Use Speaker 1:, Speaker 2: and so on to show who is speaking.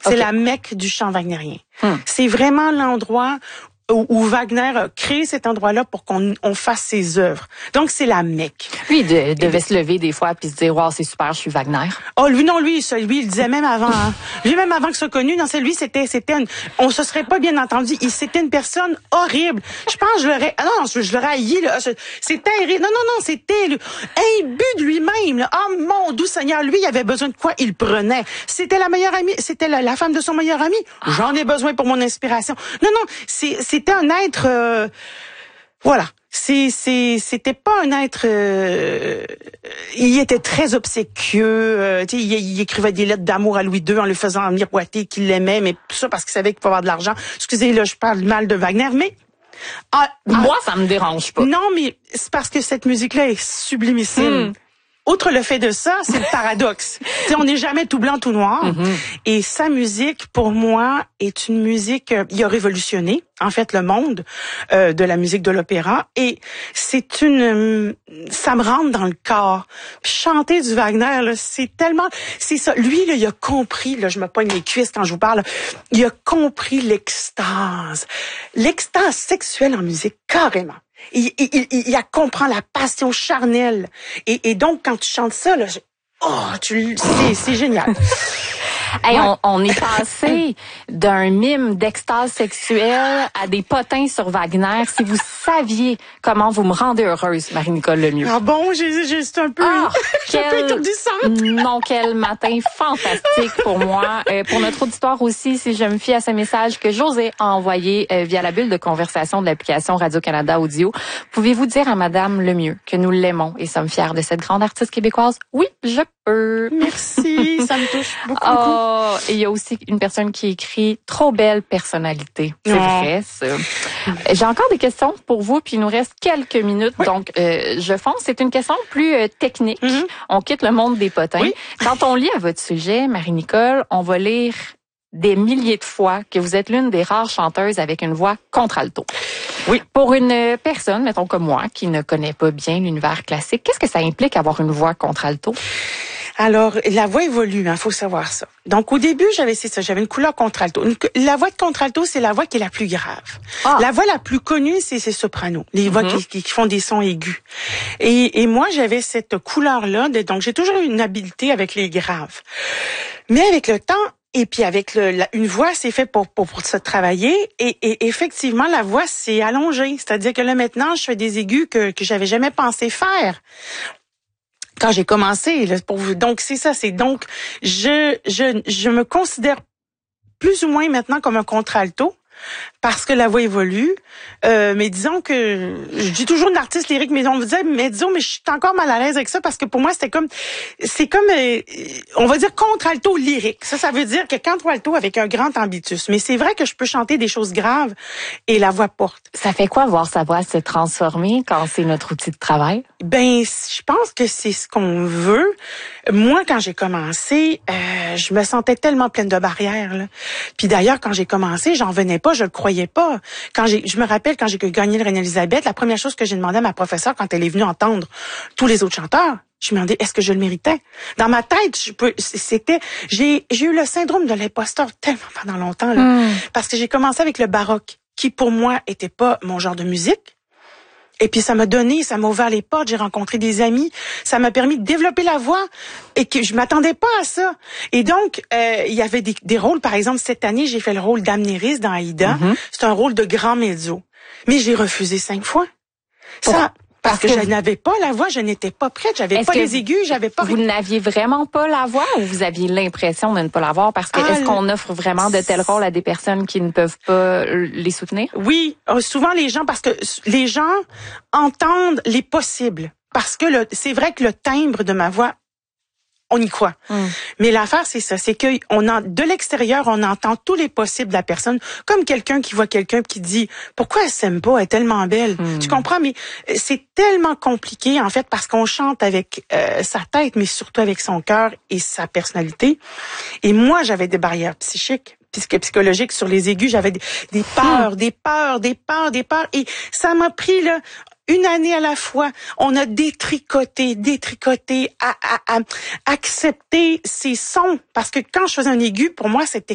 Speaker 1: C'est la Mecque du chant wagnérien. C'est vraiment l'endroit où Wagner a créé cet endroit-là pour qu'on fasse ses œuvres. Donc, c'est la Mecque.
Speaker 2: Lui, il devait se lever des fois puis se dire, wow, c'est super, je suis Wagner.
Speaker 1: Oh, lui, il disait même avant, hein. Lui, même avant que ce soit connu, non, c'est lui, on se serait pas bien entendu. C'était une personne horrible. Je pense, je l'aurais haï, là. C'était terrible. Non, c'était imbu de lui-même, là. Oh, mon doux Seigneur, lui, il avait besoin de quoi? Il prenait. C'était la meilleure amie, c'était la femme de son meilleur ami. J'en ai besoin pour mon inspiration. Non, c'était un être, voilà. C'était pas un être. Il était très obséquieux. Il écrivait des lettres d'amour à Louis II en lui faisant miroiter qu'il l'aimait, mais tout ça parce qu'il savait qu'il pouvait avoir de l'argent. Excusez, là, je parle mal de Wagner, mais
Speaker 2: moi, ça me dérange pas.
Speaker 1: Non, mais c'est parce que cette musique-là est sublimissime. Outre le fait de ça, c'est le paradoxe. On n'est jamais tout blanc, tout noir. Et sa musique, pour moi, est une musique... il a révolutionné, en fait, le monde de la musique de l'opéra. Et c'est ça me rentre dans le corps. Puis chanter du Wagner, là, c'est tellement... C'est ça. Lui, là, il a compris, là, je me pogne les cuisses quand je vous parle, là, il a compris l'extase. L'extase sexuelle en musique, carrément. Il comprend la passion charnelle. Et donc, quand tu chantes ça, là, c'est génial.
Speaker 2: Hey, on est passé d'un mime d'extase sexuelle à des potins sur Wagner. Si vous saviez comment vous me rendez heureuse, Marie-Nicole Lemieux.
Speaker 1: Ah bon, c'est un peu, un peu étourdissante.
Speaker 2: Non, quel matin fantastique pour moi. Pour notre auditoire aussi, si je me fie à ce message que José a envoyé via la bulle de conversation de l'application Radio-Canada Audio, pouvez-vous dire à Madame Lemieux que nous l'aimons et sommes fiers de cette grande artiste québécoise? Oui, je peux.
Speaker 1: Merci, ça me touche beaucoup.
Speaker 2: Et il y a aussi une personne qui écrit « Trop belle personnalité ». C'est vrai, ça. J'ai encore des questions pour vous, puis il nous reste quelques minutes. Oui. Donc, je fonce. C'est une question plus technique. On quitte le monde des potins. Oui. Quand on lit à votre sujet, Marie-Nicole, on va lire des milliers de fois que vous êtes l'une des rares chanteuses avec une voix contre-alto. Oui. Pour une personne, mettons comme moi, qui ne connaît pas bien l'univers classique, qu'est-ce que ça implique avoir une voix contre-alto?
Speaker 1: Alors, la voix évolue, faut savoir ça. Donc, au début, j'avais une couleur contralto. La voix de contralto, c'est la voix qui est la plus grave. La voix la plus connue, c'est soprano. Les voix qui font des sons aigus. Et moi, j'avais cette couleur-là. Donc, j'ai toujours eu une habileté avec les graves. Mais avec le temps, et puis avec une voix, c'est fait pour se travailler. Et effectivement, la voix s'est allongée. C'est-à-dire que là, maintenant, je fais des aigus que j'avais jamais pensé faire. Quand j'ai commencé, là, donc c'est ça, je me considère plus ou moins maintenant comme un contralto parce que la voix évolue. Mais disons que je dis toujours une artiste lyrique, mais disons, je suis encore mal à l'aise avec ça parce que pour moi c'est comme on va dire contralto lyrique. Ça veut dire que contralto avec un grand ambitus. Mais c'est vrai que je peux chanter des choses graves et la voix porte.
Speaker 2: Ça fait quoi voir sa voix se transformer quand c'est notre outil de travail?
Speaker 1: Ben, je pense que c'est ce qu'on veut. Moi, quand j'ai commencé, je me sentais tellement pleine de barrières, là. Puis d'ailleurs, quand j'ai commencé, j'en venais pas, je le croyais pas. Je me rappelle quand j'ai gagné le Reine-Élisabeth, la première chose que j'ai demandé à ma professeure quand elle est venue entendre tous les autres chanteurs, je me demandais est-ce que je le méritais. Dans ma tête, j'ai eu le syndrome de l'imposteur tellement pendant longtemps, là, parce que j'ai commencé avec le baroque, qui pour moi était pas mon genre de musique. Et puis ça m'a ouvert les portes, j'ai rencontré des amis, ça m'a permis de développer la voix et que je m'attendais pas à ça. Et donc il y avait des rôles, par exemple cette année, j'ai fait le rôle d'Amnéris dans Aïda. C'est un rôle de grand mezzo. Mais j'ai refusé 5 fois. Parce que je n'avais pas la voix, je n'étais pas prête, j'avais pas les aigus, j'avais pas...
Speaker 2: Vous n'aviez vraiment pas la voix ou vous aviez l'impression de ne pas l'avoir? Parce que est-ce qu'on offre vraiment de tels rôles à des personnes qui ne peuvent pas les soutenir?
Speaker 1: Oui, souvent parce que les gens entendent les possibles. Parce que c'est vrai que le timbre de ma voix, on y croit. Mais l'affaire, c'est ça, c'est que de l'extérieur, on entend tous les possibles de la personne, comme quelqu'un qui voit quelqu'un qui dit « Pourquoi elle s'aime pas? Elle est tellement belle. Tu comprends? Mais c'est tellement compliqué, en fait, parce qu'on chante avec sa tête, mais surtout avec son cœur et sa personnalité. Et moi, j'avais des barrières psychiques, psychologiques sur les aigus. J'avais des peurs, des peurs. Et ça m'a pris, là, une année à la fois, on a détricoté, à accepter ces sons. Parce que quand je faisais un aigu, pour moi, c'était